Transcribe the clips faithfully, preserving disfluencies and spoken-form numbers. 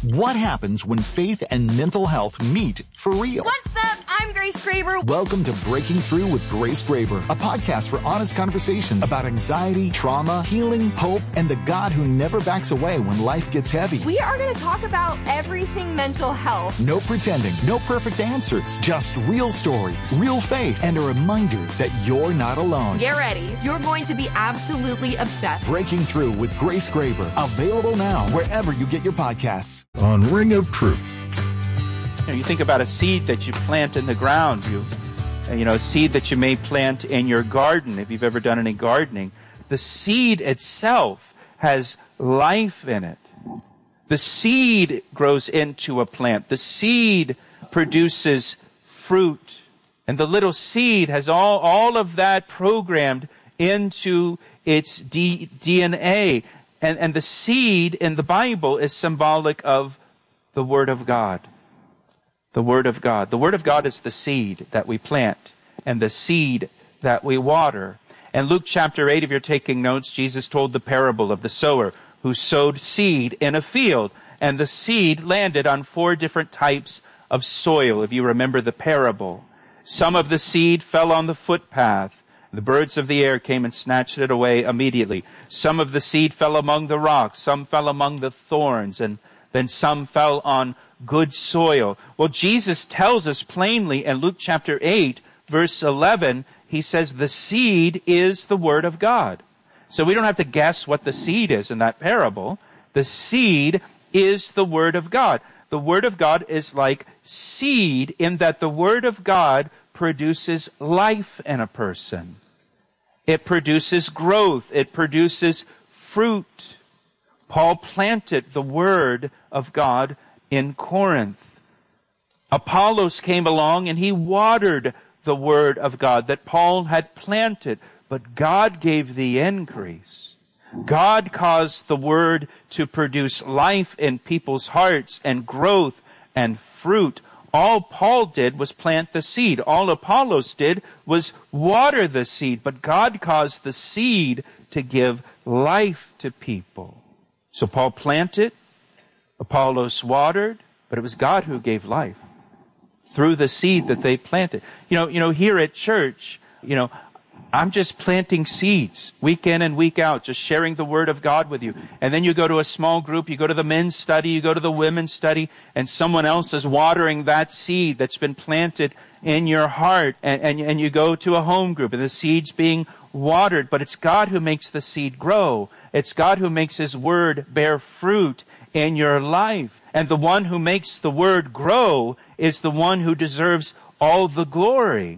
What happens when faith and mental health meet for real? What's up? I'm Grace Graber. Welcome to Breaking Through with Grace Graber, a podcast for honest conversations about anxiety, trauma, healing, hope, and the God who never backs away when life gets heavy. We are going to talk about everything mental health. No pretending, no perfect answers, just real stories, real faith, and a reminder that you're not alone. Get ready. You're going to be absolutely obsessed. Breaking Through with Grace Graber, available now wherever you get your podcasts. On Ring of Truth. You know, you think about a seed that you plant in the ground, you, you know, a seed that you may plant in your garden, if you've ever done any gardening. The seed itself has life in it. The seed grows into a plant. The seed produces fruit. And the little seed has all, all of that programmed into its D, DNA. And, and the seed in the Bible is symbolic of the Word of God. The Word of God. The Word of God is the seed that we plant and the seed that we water. In Luke chapter eight, if you're taking notes, Jesus told the parable of the sower who sowed seed in a field, and the seed landed on four different types of soil, if you remember the parable. Some of the seed fell on the footpath. The birds of the air came and snatched it away immediately. Some of the seed fell among the rocks. Some fell among the thorns. And then some fell on good soil. Well, Jesus tells us plainly in Luke chapter eight, verse eleven, he says the seed is the Word of God. So we don't have to guess what the seed is in that parable. The seed is the Word of God. The Word of God is like seed in that the Word of God produces life in a person. It produces growth. It produces fruit. Paul planted the Word of God in Corinth. Apollos came along and he watered the Word of God that Paul had planted, but God gave the increase. God caused the Word to produce life in people's hearts and growth and fruit. All Paul did was plant the seed. All Apollos did was water the seed. But God caused the seed to give life to people. So Paul planted, Apollos watered, but it was God who gave life through the seed that they planted. You know, you know, here at church, you know, I'm just planting seeds week in and week out, just sharing the Word of God with you. And then you go to a small group, you go to the men's study, you go to the women's study, and someone else is watering that seed that's been planted in your heart. And, and, and you go to a home group, and the seed's being watered. But it's God who makes the seed grow. It's God who makes His Word bear fruit in your life. And the one who makes the Word grow is the one who deserves all the glory.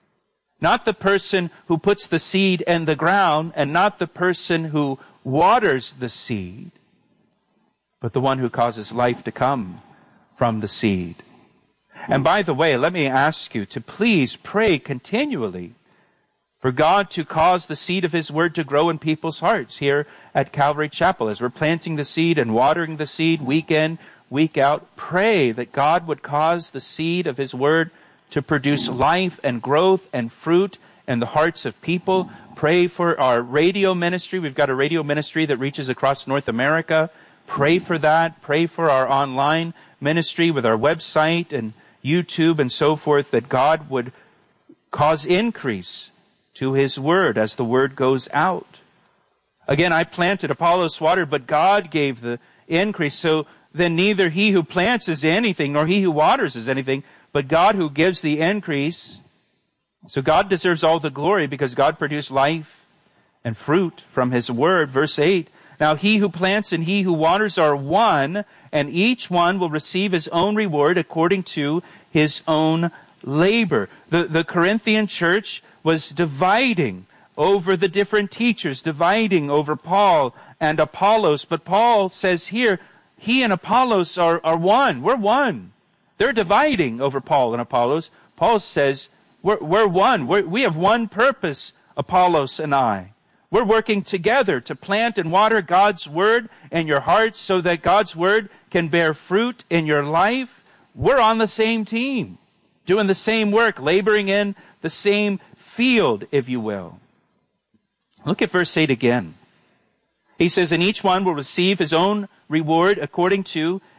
Not the person who puts the seed in the ground, and not the person who waters the seed, but the one who causes life to come from the seed. And by the way, let me ask you to please pray continually for God to cause the seed of His Word to grow in people's hearts here at Calvary Chapel. As we're planting the seed and watering the seed week in, week out, pray that God would cause the seed of His Word to produce life and growth and fruit in the hearts of people. Pray for our radio ministry. We've got a radio ministry that reaches across North America. Pray for that. Pray for our online ministry with our website and YouTube and so forth, that God would cause increase to His Word as the Word goes out. Again, I planted, Apollos watered, but God gave the increase. So then neither he who plants is anything, nor he who waters is anything, but God who gives the increase. So God deserves all the glory because God produced life and fruit from His Word. Verse eight, now he who plants and he who waters are one, and each one will receive his own reward according to his own labor. The, the Corinthian church was dividing over the different teachers, dividing over Paul and Apollos. But Paul says here, he and Apollos are, are one. We're one. They're dividing over Paul and Apollos. Paul says, we're, we're one. We're, we have one purpose, Apollos and I. We're working together to plant and water God's Word in your hearts so that God's Word can bear fruit in your life. We're on the same team, doing the same work, laboring in the same field, if you will. Look at verse eight again. He says, and each one will receive his own reward according to